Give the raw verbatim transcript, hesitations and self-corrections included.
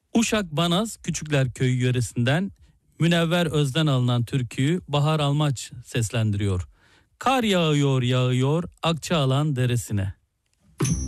Uşak Banaz Küçükler Köyü yöresinden Münevver Öz'den alınan türküyü Bahar Almaç seslendiriyor. Kar yağıyor yağıyor Akçaalan Deresi'ne.